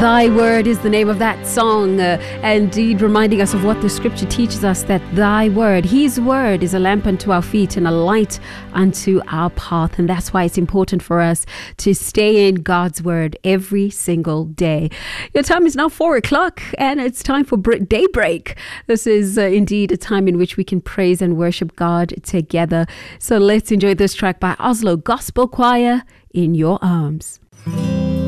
Thy Word is the name of that song, indeed reminding us of what the scripture teaches us, that Thy Word, His Word, is a lamp unto our feet and a light unto our path. And that's why it's important for us to stay in God's Word every single day. Your time is now 4 o'clock and it's time for daybreak. This is indeed a time in which we can praise and worship God together. So let's enjoy this track by Oslo Gospel Choir, In Your Arms.